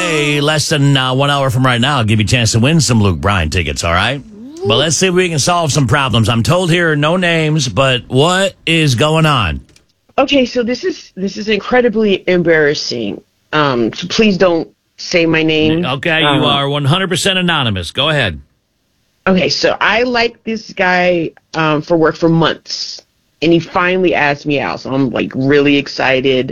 Hey, less than 1 hour from right now, I'll give you a chance to win some Luke Bryan tickets, all right? But let's see if we can solve some problems. I'm told here no names, but what is going on? Okay, so this is incredibly embarrassing. So please don't say my name. Okay, you are 100% anonymous. Go ahead. Okay, so I liked this guy for work for months, and he finally asked me out. So I'm like really excited.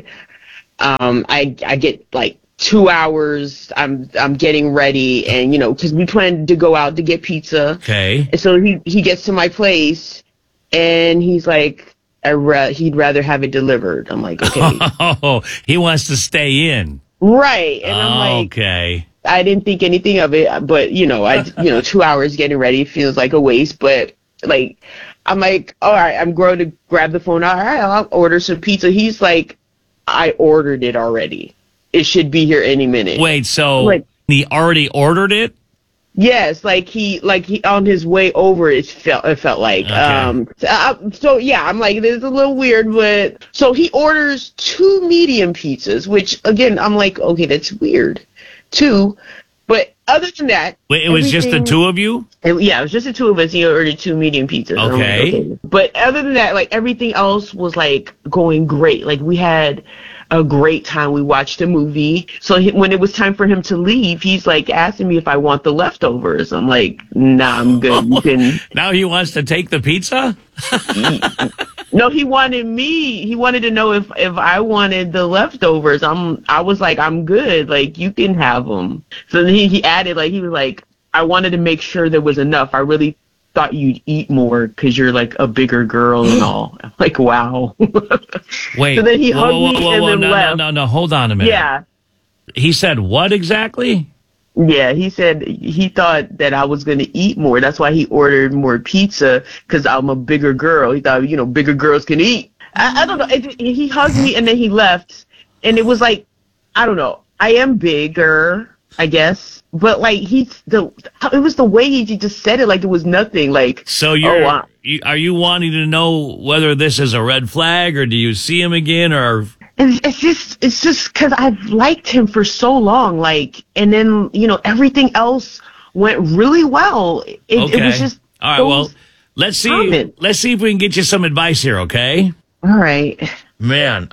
I get like 2 hours. I'm getting ready, and because we planned to go out to get pizza. Okay. And so he gets to my place, and he's like, he'd rather have it delivered. I'm like, okay. Oh, he wants to stay in. Right. And I'm like, okay. I didn't think anything of it, but 2 hours getting ready feels like a waste. But like, I'm like, all right, I'm going to grab the phone. All right, I'll order some pizza. He's like, I ordered it already. It should be here any minute. Wait, so he already ordered it? Yes, like he on his way over. It felt like. Okay. So yeah, I'm like, this is a little weird, but so he orders 2 medium pizzas, which again, I'm like, okay, that's weird, 2. But other than that, wait, it was just the 2 of you? Yeah, it was just the 2 of us. He ordered 2 medium pizzas. Okay. But other than that, like everything else was like going great. Like we had a great time. We watched a movie. So when it was time for him to leave, he's like asking me if I want the leftovers. I'm like, nah, I'm good. You can. Now he wants to take the pizza? No, he wanted me. He wanted to know if I wanted the leftovers. I was like, I'm good. Like, you can have them. So then he added, like, he was like, I wanted to make sure there was enough. I really thought you'd eat more because you're like a bigger girl and all. I'm like, wow. Wait. So then he hugged me and then left. No, hold on a minute. Yeah. He said what exactly? Yeah, he said he thought that I was going to eat more. That's why he ordered more pizza, because I'm a bigger girl. He thought, bigger girls can eat. I don't know. He hugged me and then he left. And it was like, I don't know. I am bigger, I guess. But like it was the way he just said it like it was nothing. Like, so are you wanting to know whether this is a red flag, or do you see him again, or? It's just because I've liked him for so long, like, and then everything else went really well. It was just all right. Well, let's see if we can get you some advice here. Okay. All right. Man,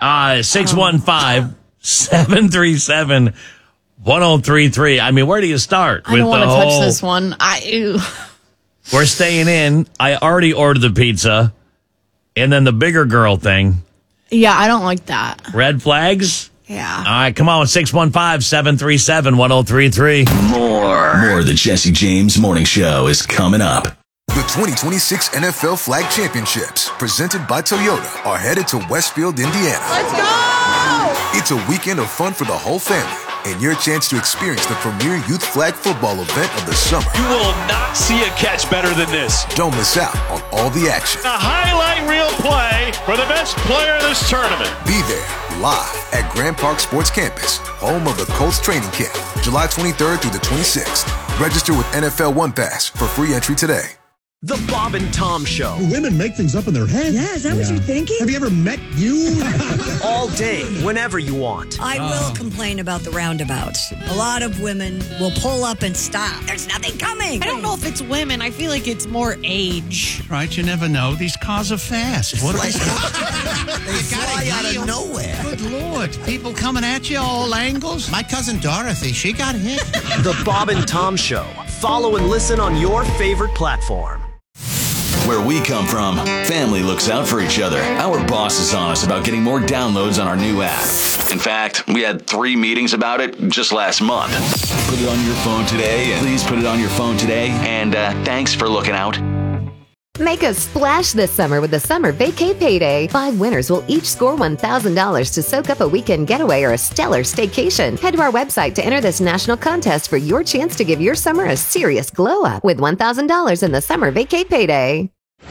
615-737-1033. I mean, where do you start? I don't want to touch this one. We're staying in. I already ordered the pizza, and then the bigger girl thing. Yeah, I don't like that. Red flags? Yeah. All right, come on, 615-737-1033. More of the Jesse James Morning Show is coming up. The 2026 NFL Flag Championships, presented by Toyota, are headed to Westfield, Indiana. Let's go! It's a weekend of fun for the whole family, and your chance to experience the premier youth flag football event of the summer. You will not see a catch better than this. Don't miss out on all the action. A highlight reel play for the best player in this tournament. Be there, live at Grand Park Sports Campus, home of the Colts training camp, July 23rd through the 26th. Register with NFL One Pass for free entry today. The Bob and Tom Show. Women make things up in their head. Yeah, is that what you're thinking? Have you ever met you? All day, whenever you want. I will complain about the roundabouts. A lot of women will pull up and stop. There's nothing coming. I don't know if it's women. I feel like it's more age. Right, you never know. These cars are fast. What are they? They fly out of nowhere. Good Lord. People coming at you all angles. My cousin Dorothy, she got hit. The Bob and Tom Show. Follow and listen on your favorite platform. Where we come from, family looks out for each other. Our boss is on us about getting more downloads on our new app. In fact, we had 3 meetings about it just last month. Put it on your phone today. Please put it on your phone today. And thanks for looking out. Make a splash this summer with the Summer Vacay Payday. 5 winners will each score $1,000 to soak up a weekend getaway or a stellar staycation. Head to our website to enter this national contest for your chance to give your summer a serious glow up with $1,000 in the Summer Vacay Payday.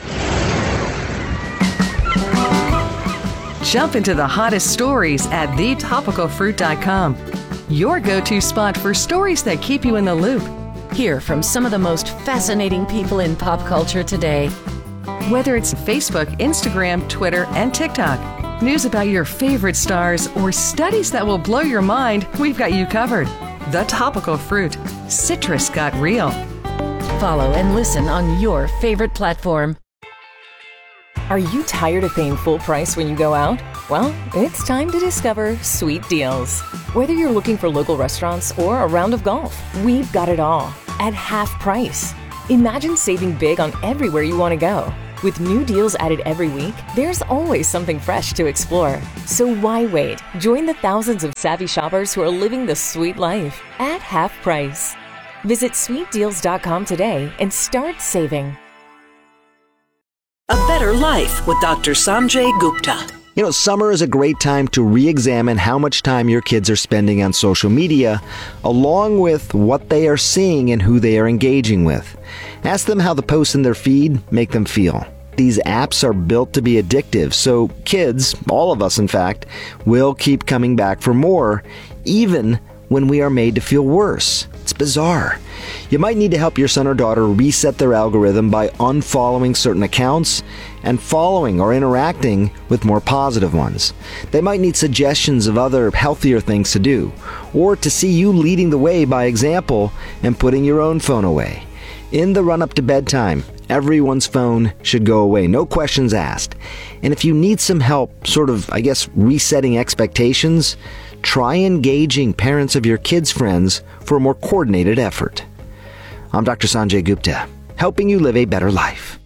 Jump into the hottest stories at thetopicalfruit.com. Your go-to spot for stories that keep you in the loop. Hear from some of the most fascinating people in pop culture today. Whether it's Facebook, Instagram, Twitter, and TikTok, news about your favorite stars, or studies that will blow your mind, we've got you covered. The Topical Fruit. Citrus got real. Follow and listen on your favorite platform. Are you tired of paying full price when you go out? Well, it's time to discover Sweet Deals. Whether you're looking for local restaurants or a round of golf, we've got it all at half price. Imagine saving big on everywhere you want to go. With new deals added every week, there's always something fresh to explore. So why wait? Join the thousands of savvy shoppers who are living the sweet life at half price. Visit sweetdeals.com today and start saving. A Better Life with Dr. Sanjay Gupta. You know, summer is a great time to re-examine how much time your kids are spending on social media, along with what they are seeing and who they are engaging with. Ask them how the posts in their feed make them feel. These apps are built to be addictive, so kids, all of us in fact, will keep coming back for more, even when we are made to feel worse. It's bizarre. You might need to help your son or daughter reset their algorithm by unfollowing certain accounts and following or interacting with more positive ones. They might need suggestions of other healthier things to do, or to see you leading the way by example and putting your own phone away. In the run-up to bedtime, everyone's phone should go away, no questions asked. And if you need some help, resetting expectations, try engaging parents of your kids' friends for a more coordinated effort. I'm Dr. Sanjay Gupta, helping you live a better life.